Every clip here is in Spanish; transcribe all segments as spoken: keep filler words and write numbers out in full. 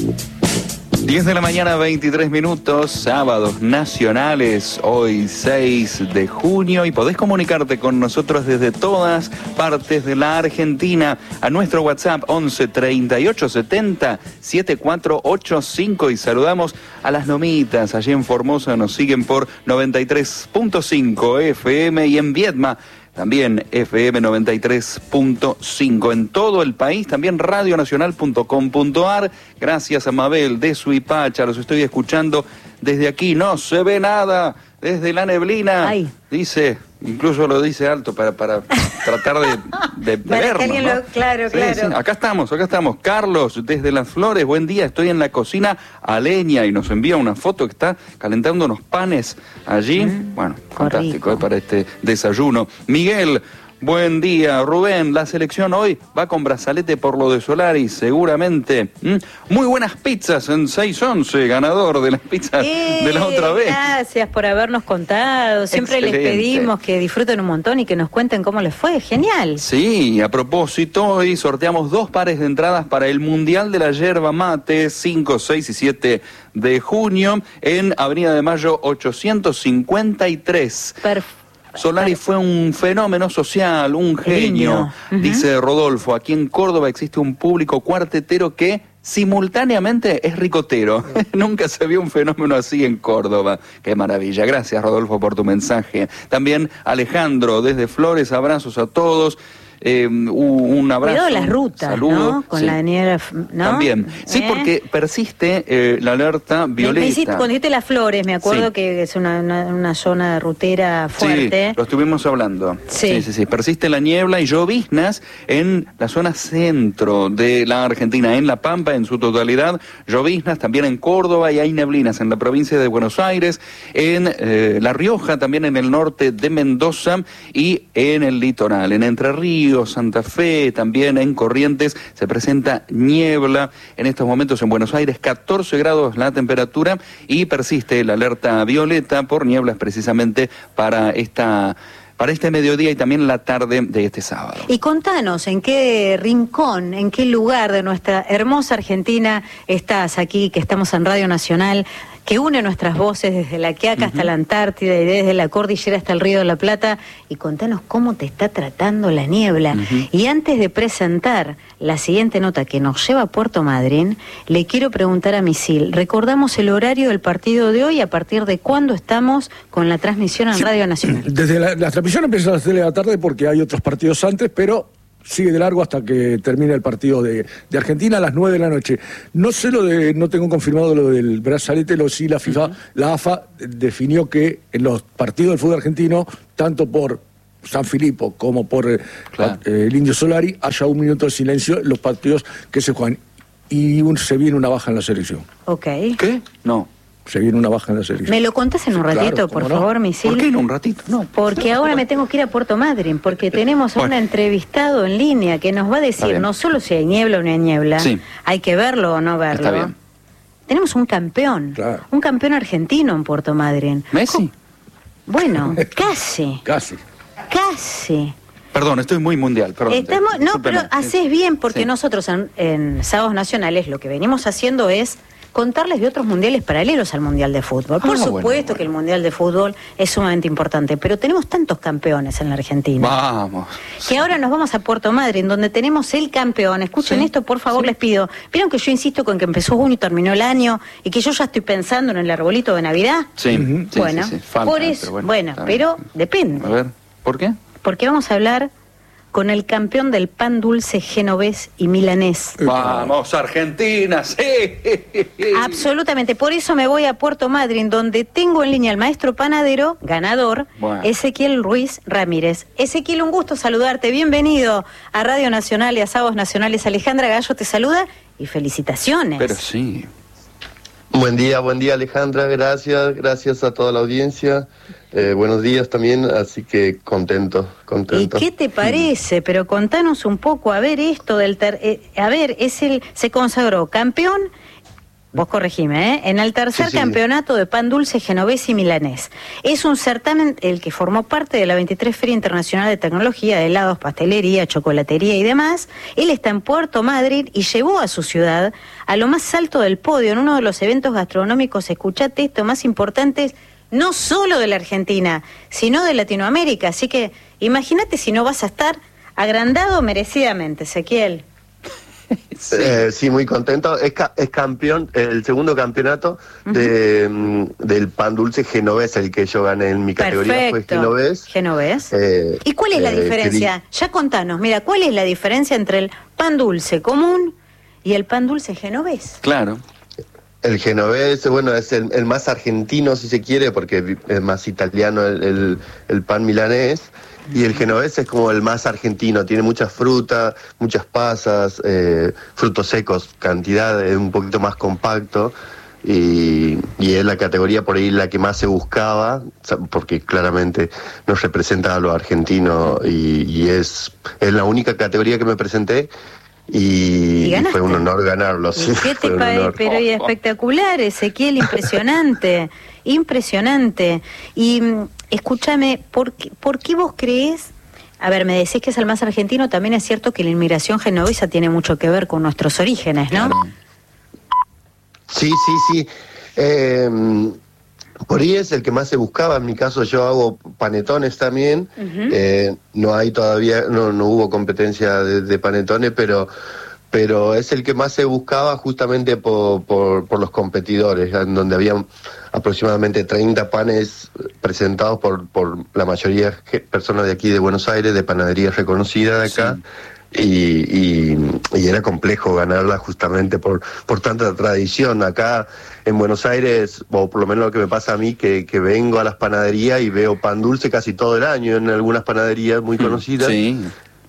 diez de la mañana, veintitrés minutos, sábados nacionales, hoy seis de junio, y podés comunicarte con nosotros desde todas partes de la Argentina a nuestro WhatsApp once treinta y ocho setenta setenta y cuatro ochenta y cinco, y saludamos a las nomitas allí en Formosa, nos siguen por noventa y tres punto cinco F M, y en Viedma también F M noventa y tres punto cinco. En todo el país, también radionacional punto com punto ar. Gracias a Mabel de Suipacha, los estoy escuchando desde aquí. No se ve nada desde la neblina. Ay. Dice, incluso lo dice alto para, para tratar de, de, de para vernos, que ¿no? lo, claro, sí, claro. Sí. Acá estamos, acá estamos. Carlos, desde Las Flores, buen día. Estoy en la cocina a leña y nos envía una foto que está calentando unos panes allí. Mm, bueno, fantástico, ¿eh? Para este desayuno. Miguel, buen día. Rubén, la selección hoy va con brazalete por lo de Solari, seguramente. ¿Mm? Muy buenas pizzas en seis once, ganador de las pizzas eh, de la otra vez. Gracias por habernos contado. Siempre Excelente. Les pedimos que disfruten un montón y que nos cuenten cómo les fue. Genial. Sí, a propósito, hoy sorteamos dos pares de entradas para el Mundial de la Yerba Mate, cinco, seis y siete de junio, en Avenida de Mayo ochocientos cincuenta y tres. Perfecto. Solari fue un fenómeno social, un genio, uh-huh. Dice Rodolfo. Aquí en Córdoba existe un público cuartetero que simultáneamente es ricotero. Nunca se vio un fenómeno así en Córdoba. Qué maravilla. Gracias, Rodolfo, por tu mensaje. También Alejandro, desde Flores, abrazos a todos. Eh, un abrazo. Cuidado las rutas, saludo, ¿no? Con sí. La niebla, ¿no? También. Sí, ¿Eh? Porque persiste eh, la alerta violeta. Me hiciste, cuando dijiste Las Flores, me acuerdo sí. Que es una, una, una zona rutera fuerte. Sí, lo estuvimos hablando. Sí. sí, sí, sí. Persiste la niebla y lloviznas en la zona centro de la Argentina, en La Pampa en su totalidad. Lloviznas también en Córdoba, y hay neblinas en la provincia de Buenos Aires, en eh, La Rioja, también en el norte de Mendoza y en el litoral, en Entre Ríos, Santa Fe, también en Corrientes se presenta niebla. En estos momentos en Buenos Aires catorce grados la temperatura, y persiste la alerta violeta por nieblas precisamente para esta para este mediodía y también la tarde de este sábado. Y contanos, ¿en qué rincón, en qué lugar de nuestra hermosa Argentina estás aquí, que estamos en Radio Nacional, que une nuestras voces desde la Quiaca uh-huh. hasta la Antártida y desde la cordillera hasta el Río de la Plata? Y contanos cómo te está tratando la niebla. Uh-huh. Y antes de presentar la siguiente nota que nos lleva a Puerto Madryn, le quiero preguntar a Misil, recordamos el horario del partido de hoy, a partir de cuándo estamos con la transmisión en sí, Radio Nacional. Desde la, la transmisión empieza a las seis de la tarde porque hay otros partidos antes, pero sigue de largo hasta que termine el partido de, de Argentina a las nueve de la noche. No sé lo de, no tengo confirmado lo del brazalete, lo sí la FIFA, uh-huh. la A F A definió que en los partidos del fútbol argentino, tanto por San Filipo como por claro. eh, el Indio Solari, haya un minuto de silencio en los partidos que se juegan. Y un, se viene una baja en la selección. Ok. ¿Qué? No. Se viene una baja en la selección. ¿Me lo contás en un ratito, claro, por no? favor, Misil? ¿Por qué en un ratito? No. Porque ahora me tengo que ir a Puerto Madryn, porque tenemos a bueno. un entrevistado en línea que nos va a decir no solo si hay niebla o no hay niebla, sí. hay que verlo o no verlo. Está bien. Tenemos un campeón, claro. un campeón argentino en Puerto Madryn. ¿Messi? Bueno, casi. Casi. Casi. Perdón, estoy muy mundial, perdón. Estamos, no, pero haces bien, porque sí. nosotros en, en Sábados Nacionales lo que venimos haciendo es contarles de otros mundiales paralelos al Mundial de Fútbol. Por ah, supuesto bueno, bueno. que el Mundial de Fútbol es sumamente importante, pero tenemos tantos campeones en la Argentina. Vamos. Que ahora nos vamos a Puerto Madryn, donde tenemos el campeón. Escuchen sí, esto, por favor, sí. les pido. ¿Vieron que yo insisto con que empezó junio y terminó el año, y que yo ya estoy pensando en el arbolito de Navidad? Sí. Uh-huh. Bueno, sí, sí, sí. Falta, por eso, pero bueno, bueno pero depende. A ver, ¿por qué? Porque vamos a hablar con el campeón del pan dulce genovés y milanés. ¡Vamos, Argentina! ¡Sí! Absolutamente. Por eso me voy a Puerto Madryn, donde tengo en línea al maestro panadero, ganador, bueno. Ezequiel Ruiz Ramírez. Ezequiel, un gusto saludarte. Bienvenido a Radio Nacional y a Sábados Nacionales. Alejandra Gallo te saluda y felicitaciones. Pero sí. Buen día, buen día Alejandra, gracias, gracias a toda la audiencia, eh, buenos días también, así que contento, contento. ¿Y qué te parece? Pero contanos un poco, a ver esto del, ter- eh, a ver, es el, se consagró campeón vos corregime, ¿eh? En el tercer sí, sí. campeonato de pan dulce genovés y milanés. Es un certamen el que formó parte de la veintitrés Feria Internacional de Tecnología de helados, pastelería, chocolatería y demás. Él está en Puerto Madryn y llevó a su ciudad a lo más alto del podio en uno de los eventos gastronómicos, escuchate esto, más importantes, no solo de la Argentina, sino de Latinoamérica. Así que imagínate si no vas a estar agrandado merecidamente, Ezequiel. Sí. Eh, sí, muy contento. Es, ca es campeón, el segundo campeonato uh-huh. de, mm, del pan dulce genovés, el que yo gané en mi categoría. Perfecto. Fue genovés. Genovés. Eh, ¿Y cuál es la eh, diferencia? Ya contanos, mira, ¿cuál es la diferencia entre el pan dulce común y el pan dulce genovés? Claro. El genovés, bueno, es el, el más argentino, si se quiere, porque es más italiano el, el, el pan milanés. Y el genovés es como el más argentino, tiene muchas frutas, muchas pasas, eh, frutos secos, cantidad, es un poquito más compacto y, y es la categoría por ahí la que más se buscaba, porque claramente nos representa a los argentinos y, y es, es la única categoría que me presenté. Y, ¿Y y fue un honor ganarlo. Sí, ¿Qué te parece? Pero y espectacular, Ezequiel, impresionante, impresionante. Y escúchame, ¿por qué, ¿por qué vos crees? A ver, me decís que es el más argentino, también es cierto que la inmigración genovesa tiene mucho que ver con nuestros orígenes, ¿no? Claro. Sí, sí, sí. Eh, por ahí es el que más se buscaba. En mi caso yo hago panetones también. Uh-huh. eh, no hay todavía, no, no hubo competencia de, de panetones, pero pero es el que más se buscaba justamente por, por, por los competidores, en donde había aproximadamente treinta panes presentados por, por la mayoría de personas de aquí de Buenos Aires, de panaderías reconocidas de acá. Sí. Y, y, y era complejo ganarla justamente por, por tanta tradición. Acá en Buenos Aires, o por lo menos lo que me pasa a mí, que, que vengo a las panaderías y veo pan dulce casi todo el año en algunas panaderías muy conocidas. Sí.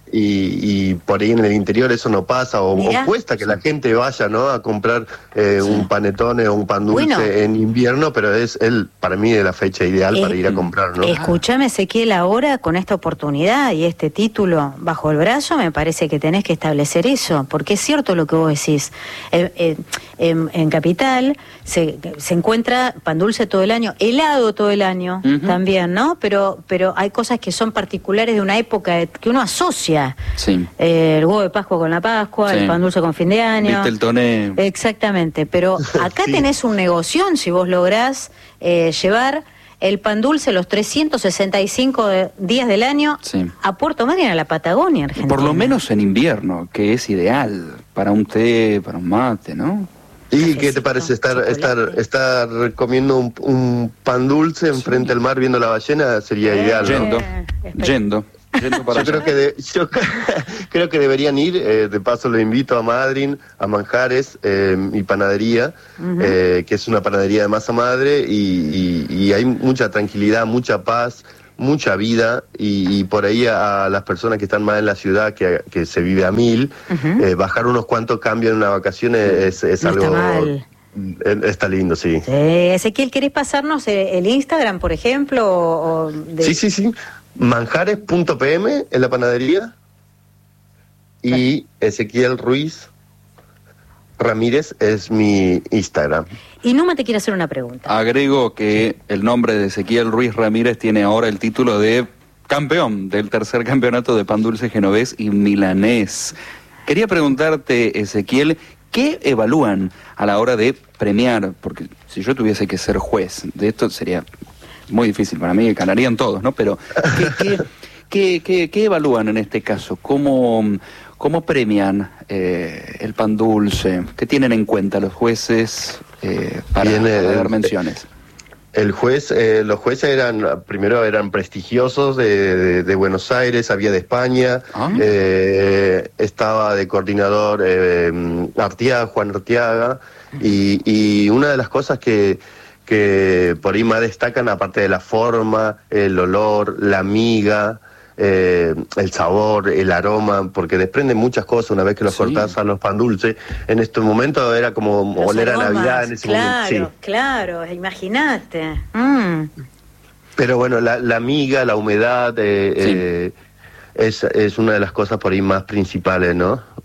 Y, y por ahí en el interior eso no pasa, o, o cuesta que la gente vaya, ¿no?, a comprar eh, sí. un panetone o un pan dulce bueno, en invierno, pero es el para mí es la fecha ideal eh, para ir a comprar, ¿no? Escúchame, Ezequiel, ahora con esta oportunidad y este título bajo el brazo, me parece que tenés que establecer eso, porque es cierto lo que vos decís. Eh, eh, en, en Capital se, se encuentra pan dulce todo el año, helado todo el año uh-huh. también, ¿no? Pero, pero hay cosas que son particulares de una época que uno asocia. Sí. Eh, el huevo de Pascua con la Pascua, sí. el pan dulce con fin de año. ¿Viste el toné? Exactamente, pero acá sí. tenés un negoción si vos lográs eh, llevar el pan dulce los trescientos sesenta y cinco días del año sí. a Puerto Madryn, a la Patagonia Argentina. Por lo menos en invierno, que es ideal para un té, para un mate, ¿no? ¿Y qué te parece estar estar estar comiendo un, un pan dulce enfrente sí. al mar viendo la ballena? Sería eh, ideal, ¿no? Yendo, yendo. Yo creo que de, yo creo que deberían ir, eh, de paso lo invito a Madryn, a Manjares, eh, mi panadería, uh-huh. eh, que es una panadería de masa madre, y, y, y hay mucha tranquilidad, mucha paz, mucha vida, y, y por ahí a, a las personas que están más en la ciudad, que, que se vive a mil, uh-huh. eh, bajar unos cuantos cambios en una vacación es, es no algo... Está mal. Está lindo, sí. sí. Ezequiel, ¿querés pasarnos el Instagram, por ejemplo? O de... Sí, sí, sí. manjares punto p m en la panadería y Ezequiel Ruiz Ramírez es mi Instagram. Y Numa te quiere hacer una pregunta. Agrego que sí. el nombre de Ezequiel Ruiz Ramírez tiene ahora el título de campeón del tercer campeonato de pan dulce genovés y milanés. Quería preguntarte, Ezequiel, ¿qué evalúan a la hora de premiar? Porque si yo tuviese que ser juez de esto sería muy difícil para mí, ganarían todos, ¿no? Pero ¿qué, qué, qué, qué, qué evalúan en este caso? ¿Cómo, cómo premian eh, el pan dulce? ¿Qué tienen en cuenta los jueces eh, para, Viene, para dar menciones? El juez, eh, los jueces eran, primero eran prestigiosos de, de, de Buenos Aires, había de España, ¿ah? eh, estaba de coordinador eh, Artiaga, Juan Artiaga, y, y una de las cosas que que por ahí más destacan, aparte de la forma, el olor, la miga, eh, el sabor, el aroma, porque desprenden muchas cosas una vez que los sí. cortás a los pan dulces. En este momento era como los oler aromas, a Navidad en ese claro, momento. Sí. Claro, imagínate. Mm. Pero bueno, la, la miga, la humedad, eh, sí. eh, es, es una de las cosas por ahí más principales, ¿no?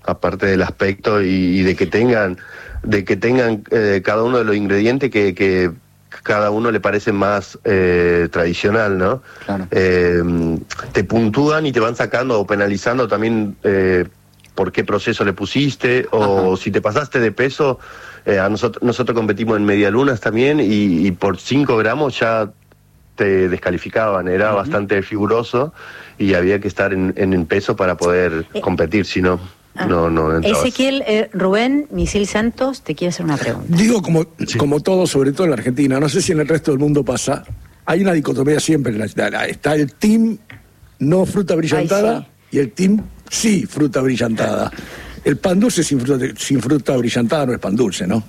aparte del aspecto y, y de que tengan, de que tengan eh, cada uno de los ingredientes que, que cada uno le parece más eh, tradicional, ¿no? Claro. Eh, te puntúan y te van sacando o penalizando también eh, por qué proceso le pusiste, o Ajá. si te pasaste de peso. Eh, a nosotros, nosotros competimos en medialunas también y, y por cinco gramos ya te descalificaban, era uh-huh. bastante riguroso y había que estar en, en el peso para poder eh. competir, si no... Ah. No, no entrabas. Ezequiel, eh, Rubén, Misil Santos, te quiere hacer una pregunta. Digo, como, sí. como todo, sobre todo en la Argentina, no sé si en el resto del mundo pasa, hay una dicotomía siempre. Está el team no fruta brillantada Ay, sí. y el team sí fruta brillantada. El pan dulce sin fruta, sin fruta brillantada no es pan dulce, ¿no?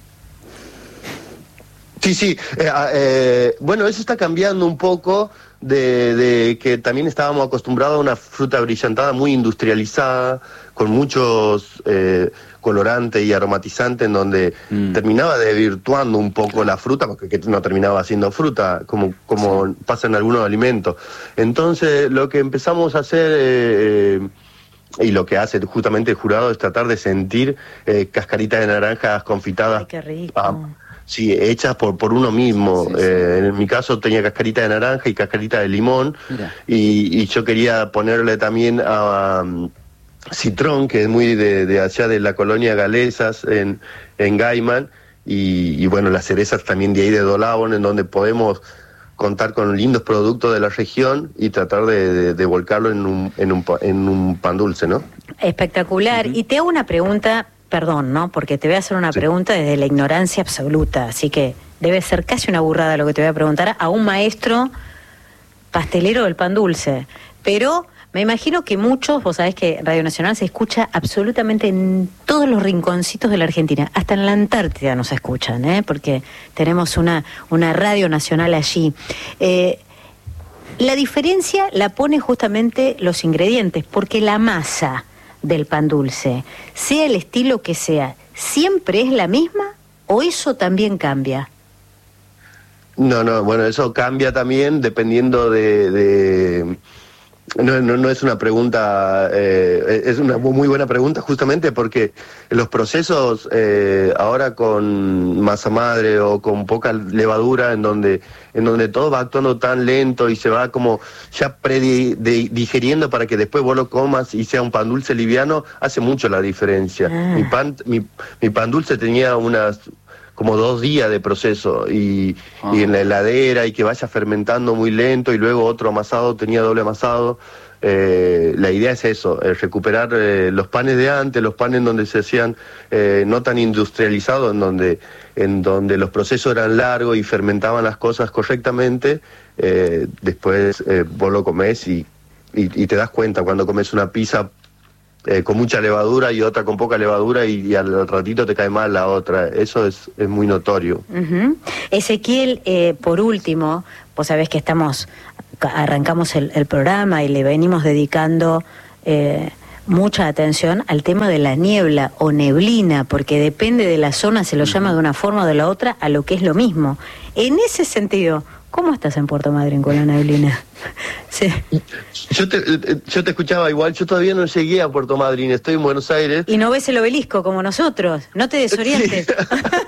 Sí, sí. Eh, eh, bueno, eso está cambiando un poco de, de que también estábamos acostumbrados a una fruta brillantada muy industrializada, con muchos eh, colorantes y aromatizantes, en donde mm. terminaba desvirtuando un poco la fruta, porque que no terminaba siendo fruta, como, como sí. pasa en algunos alimentos. Entonces, lo que empezamos a hacer... Eh, y lo que hace justamente el jurado es tratar de sentir eh, cascaritas de naranjas confitadas. Ay, qué rico. Ah, sí, hechas por, por uno mismo. Sí, sí, eh, sí. En mi caso tenía cascarita de naranja y cascarita de limón. Y, y yo quería ponerle también a, um, citrón, que es muy de, de allá de la colonia Galesas, en, en Gaiman. Y, y bueno, las cerezas también de ahí de Dolabón, en donde podemos contar con lindos productos de la región y tratar de, de, de volcarlo en un, en, un, en un pan dulce, ¿no? Espectacular. Uh-huh. Y te hago una pregunta, perdón, ¿no? Porque te voy a hacer una sí. pregunta desde la ignorancia absoluta, así que debe ser casi una burrada lo que te voy a preguntar a un maestro pastelero del pan dulce. Pero me imagino que muchos, vos sabés que Radio Nacional se escucha absolutamente en todos los rinconcitos de la Argentina, hasta en la Antártida nos escuchan, ¿eh? Porque tenemos una, una Radio Nacional allí. Eh, la diferencia la pone justamente los ingredientes, porque la masa del pan dulce, sea el estilo que sea, ¿siempre es la misma o eso también cambia? No, no, bueno, eso cambia también dependiendo de... de... No, no, no es una pregunta, eh, es una muy buena pregunta justamente porque los procesos eh, ahora con masa madre o con poca levadura, en donde en donde todo va actuando tan lento y se va como ya predigiriendo para que después vos lo comas y sea un pan dulce liviano, hace mucho la diferencia. Ah. Mi pan, mi, mi pan dulce tenía unas... como dos días de proceso y, ah. y en la heladera y que vaya fermentando muy lento y luego otro amasado, tenía doble amasado. Eh, la idea es eso, eh, recuperar eh, los panes de antes, los panes donde se hacían eh, no tan industrializados, en donde, en donde los procesos eran largos y fermentaban las cosas correctamente. Eh, después eh, vos lo comés y, y, y te das cuenta cuando comes una pizza Eh, con mucha levadura y otra con poca levadura y, y al ratito te cae mal la otra. Eso es, es muy notorio. Uh-huh. Ezequiel, eh, por último, vos sabés que estamos, arrancamos el, el programa y le venimos dedicando eh, mucha atención al tema de la niebla o neblina, porque depende de la zona, se lo uh-huh. llama de una forma o de la otra, a lo que es lo mismo. En ese sentido, ¿cómo estás en Puerto Madryn con la neblina? Sí. Yo te, yo te escuchaba igual, yo todavía no llegué a Puerto Madryn, estoy en Buenos Aires. Y no ves el obelisco como nosotros, no te desorientes. Sí.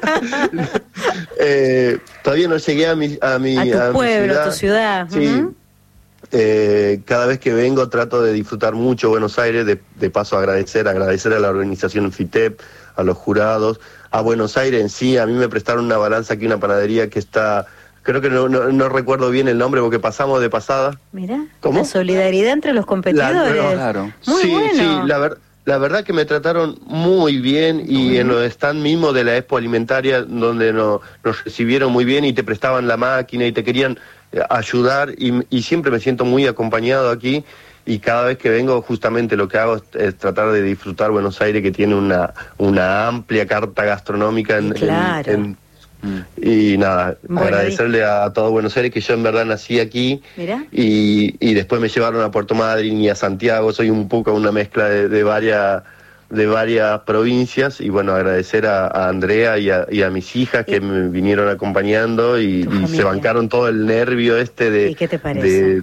eh, todavía no llegué a mi a mi a tu a pueblo, mi ciudad. a tu ciudad. Sí. Uh-huh. Eh, cada vez que vengo trato de disfrutar mucho Buenos Aires, de, de paso agradecer, agradecer a la organización FITEP, a los jurados, a Buenos Aires en sí. A mí me prestaron una balanza aquí, una panadería que está... Creo que no, no, no recuerdo bien el nombre porque pasamos de pasada. Mira, la solidaridad entre los competidores. La, no, claro. Muy sí, bueno. Sí, la, ver, la verdad que me trataron muy bien y uh-huh. en los stand mismos de la Expo Alimentaria donde no, nos recibieron muy bien y te prestaban la máquina y te querían ayudar y, y siempre me siento muy acompañado aquí y cada vez que vengo justamente lo que hago es, es tratar de disfrutar Buenos Aires, que tiene una, una amplia carta gastronómica en... Claro. en, en y nada, bueno, agradecerle a todo Buenos Aires, que yo en verdad nací aquí. Mira. Y, y después me llevaron a Puerto Madryn y a Santiago. Soy un poco una mezcla de, de varias de varias provincias y bueno, agradecer a, a Andrea y a, y a mis hijas que me vinieron acompañando y, y se bancaron todo el nervio este de... ¿Y qué te parece? De,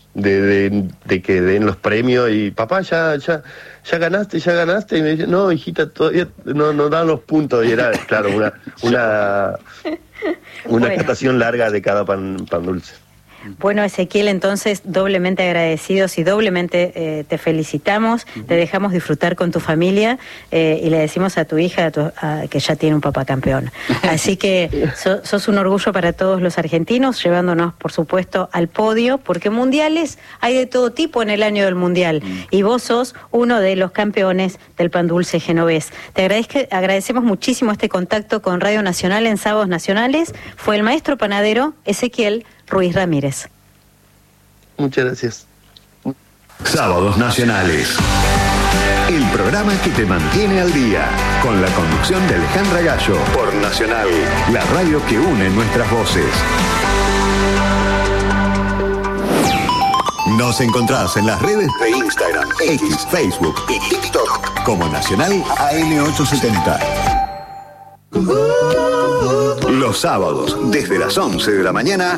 de, de, de que den los premios y papá, ya, ya, ya ganaste, ya ganaste, y me dice, no, hijita, todavía no, no dan los puntos, y era, claro, una, una, una bueno. catación larga de cada pan, pan dulce. Bueno, Ezequiel, entonces doblemente agradecidos y doblemente eh, te felicitamos, uh-huh. te dejamos disfrutar con tu familia eh, y le decimos a tu hija a tu, a, que ya tiene un papá campeón. Así que so, sos un orgullo para todos los argentinos, llevándonos, por supuesto, al podio, porque mundiales hay de todo tipo en el año del mundial, uh-huh. y vos sos uno de los campeones del pan dulce genovés. Te agradezco, agradecemos muchísimo este contacto con Radio Nacional en Sábados Nacionales. Fue el maestro panadero Ezequiel Ruiz Ramírez. Muchas gracias. Sábados Nacionales. El programa que te mantiene al día. Con la conducción de Alejandra Gallo. Por Nacional, la radio que une nuestras voces. Nos encontrás en las redes de Instagram, X, Facebook y TikTok como Nacional A M ochocientos setenta. Los sábados, desde las once de la mañana,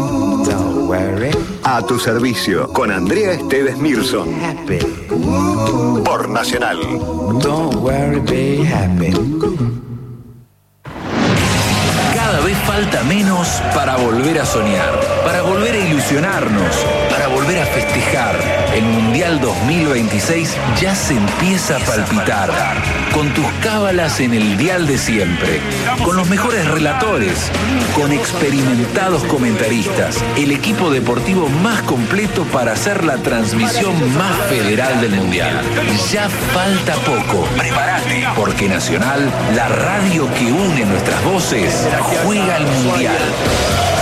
a tu servicio, con Andrea Esteves Mirson. Por Nacional. Don't worry, be happy. Cada vez falta menos para volver a soñar, para volver a ilusionarnos, para volver a festejar. El Mundial dos mil veintiséis ya se empieza a palpitar. Con tus cábalas en el dial de siempre, con los mejores relatores, con experimentados comentaristas, el equipo deportivo más completo para hacer la transmisión más federal del Mundial. Ya falta poco. Prepárate, porque Nacional, la radio que une nuestras voces, juega el Mundial.